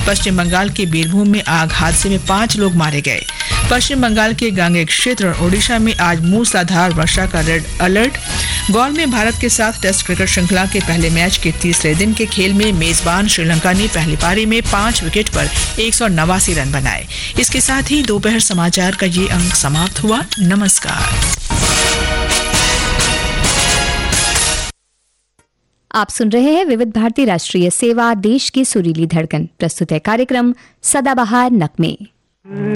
पश्चिम बंगाल के बीरभूम में आग हादसे में 5 लोग मारे गए। पश्चिम बंगाल के गांगेय क्षेत्र और ओडिशा में आज मूसलाधार वर्षा का रेड अलर्ट। गौल में भारत के साथ टेस्ट क्रिकेट श्रृंखला के पहले मैच के तीसरे दिन के खेल में मेजबान श्रीलंका ने पहली पारी में 5 विकेट पर 189 रन बनाए। इसके साथ ही दोपहर समाचार का ये अंक समाप्त हुआ। नमस्कार। आप सुन रहे हैं विविध भारती राष्ट्रीय सेवा, देश की सुरीली धड़कन। प्रस्तुत है कार्यक्रम सदाबहार नगमे।